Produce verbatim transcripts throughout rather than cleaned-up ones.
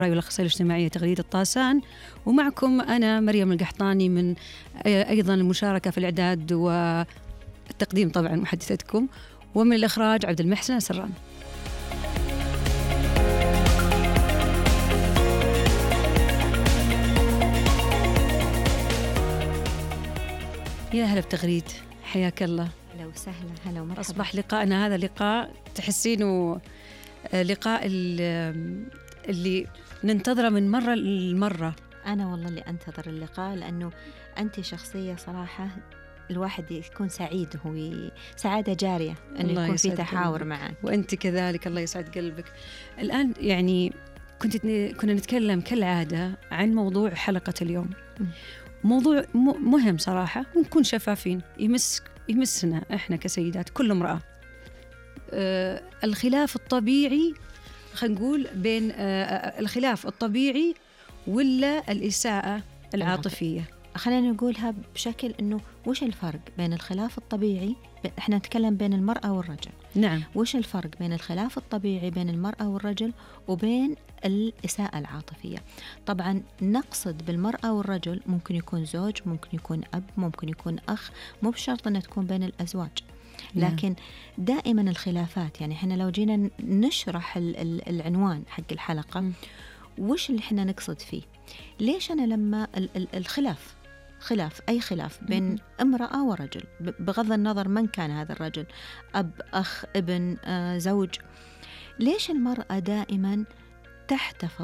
والأخصائية الاجتماعية تغريدة طاسان، ومعكم أنا مريم القحطاني من أيضا المشاركة في الإعداد والتقديم طبعا محدثتكم، ومن الإخراج عبد المحسن سران. يا هلا بتغريد، حياك الله. هلا وسهلا، هلا ومرحبا. أصبح لقاءنا هذا لقاء تحسينه لقاء اللي ننتظره من مرة لمرة. أنا والله اللي أنتظر اللقاء، لأنه أنت شخصية صراحة الواحد يكون سعيد، هو سعادة جارية أنه يكون في تحاور معك، وأنت كذلك الله يسعد قلبك. الآن يعني كنت كنا نتكلم كالعادة عن موضوع حلقة اليوم، م. موضوع مهم صراحة، ونكون شفافين، يمس يمسنا إحنا كسيدات، كل امرأة. آه الخلاف الطبيعي، خلينا نقول بين آه الخلاف الطبيعي ولا الإساءة العاطفية. خلينا نقولها بشكل إنه وش الفرق بين الخلاف الطبيعي، إحنا نتكلم بين المرأة والرجل. نعم. وش الفرق بين الخلاف الطبيعي بين المرأة والرجل وبين الإساءة العاطفية؟ طبعا نقصد بالمرأة والرجل ممكن يكون زوج، ممكن يكون أب، ممكن يكون أخ، مو بشرط أن تكون بين الأزواج. لكن دائما الخلافات، يعني إحنا لو جينا نشرح العنوان حق الحلقة م. وش اللي إحنا نقصد فيه؟ ليش أنا لما الخلاف خلاف أي خلاف بين امرأة ورجل، بغض النظر من كان هذا الرجل، أب، أخ، ابن، آه، زوج، ليش المرأة دائما تحتفظ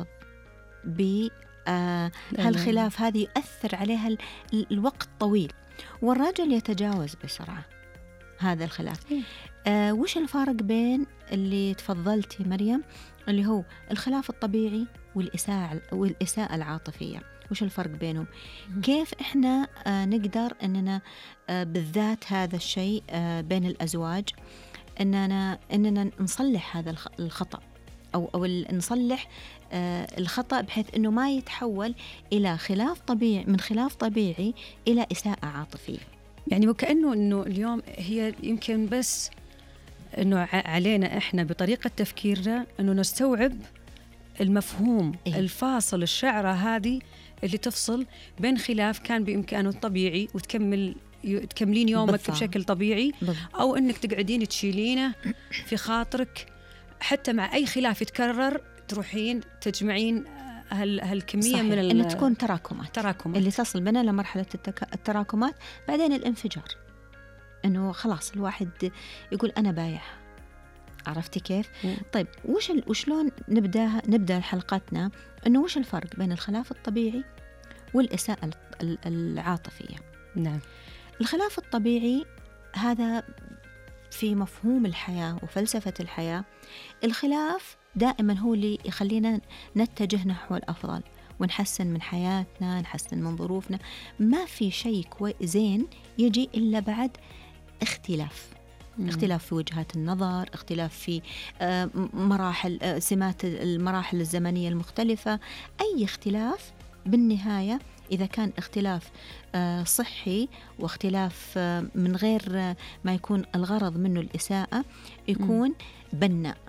بهالخلاف هذه يؤثر عليها الوقت طويل، والرجل يتجاوز بسرعة هذا الخلاف؟ آه، وش الفارق بين اللي تفضلتي مريم اللي هو الخلاف الطبيعي والإساءة والإساءة العاطفية؟ وش الفرق بينهم؟ كيف إحنا آه نقدر أننا آه بالذات هذا الشيء آه بين الأزواج أننا أننا نصلح هذا الخطأ، أو أو نصلح آه الخطأ بحيث أنه ما يتحول إلى خلاف طبيعي، من خلاف طبيعي إلى إساءة عاطفية. يعني وكأنه أنه اليوم هي يمكن بس أنه علينا إحنا بطريقة تفكيرنا أنه نستوعب المفهوم إيه؟ الفاصل، الشعرة هذه اللي تفصل بين خلاف كان بإمكانه طبيعي وتكمل تكملين يومك بالضبط. بشكل طبيعي بالضبط. أو أنك تقعدين تشيلينه في خاطرك، حتى مع أي خلاف يتكرر تروحين تجمعين هال هالكمية صحيح. من إنه تكون تراكمات. تراكمات اللي تصل بنا لمرحلة التراكمات، بعدين الانفجار، إنه خلاص الواحد يقول أنا بايع. عرفتي كيف؟ مم. طيب وش وشلون نبدأ نبدأ حلقتنا؟ إنه وش الفرق بين الخلاف الطبيعي والإساءة العاطفية؟ نعم. الخلاف الطبيعي هذا في مفهوم الحياة وفلسفة الحياة، الخلاف دائما هو اللي يخلينا نتجه نحو الأفضل ونحسن من حياتنا، نحسن من ظروفنا. ما في شيء كويس زين يجي إلا بعد اختلاف. مم. اختلاف في وجهات النظر، اختلاف في مراحل سمات المراحل الزمنية المختلفة. أي اختلاف بالنهاية إذا كان اختلاف صحي واختلاف من غير ما يكون الغرض منه الإساءة، يكون مم. بناء،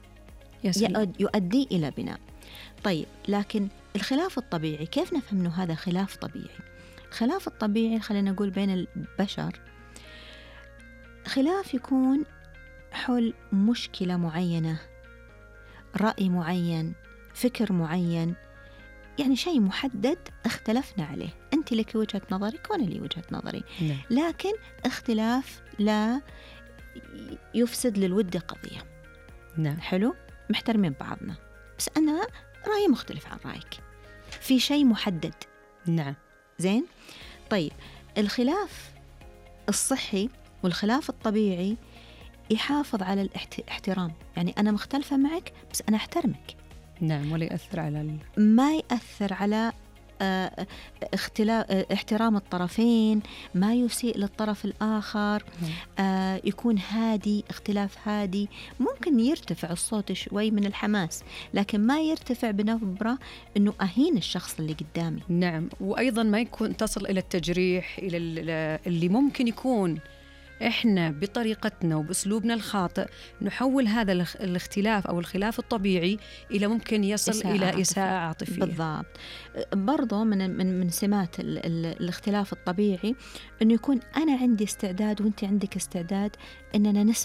يؤدي إلى بناء. طيب لكن الخلاف الطبيعي كيف نفهم أنه هذا خلاف طبيعي؟ الخلاف الطبيعي خلينا نقول بين البشر خلاف يكون حول مشكلة معينة، رأي معين، فكر معين، يعني شيء محدد اختلفنا عليه، أنت لك وجهة نظرك وأنا لي وجهة نظري. نعم. لكن اختلاف لا يفسد للود قضية. نعم. حلو، محترمين بعضنا، بس أنا رأيي مختلف عن رأيك في شيء محدد. نعم. زين. طيب الخلاف الصحي والخلاف الطبيعي يحافظ على الاحترام، يعني أنا مختلفة معك بس أنا أحترمك. نعم. ولا يأثر على ال... ما يأثر على اختلاف احترام الطرفين، ما يسيء للطرف الآخر. آه يكون هادي، اختلاف هادي، ممكن يرتفع الصوت شوي من الحماس لكن ما يرتفع بنبرة أنه أهين الشخص اللي قدامي. نعم. وأيضا ما يكون تصل إلى التجريح، إلى اللي ممكن يكون إحنا بطريقتنا وبأسلوبنا الخاطئ نحول هذا الاختلاف أو الخلاف الطبيعي إلى ممكن يصل إساءة إلى عاطفية. إساءة عاطفية. بالضبط. برضو من من من سمات ال ال الاختلاف الطبيعي إنه يكون أنا عندي استعداد وأنت عندك استعداد إننا نسمع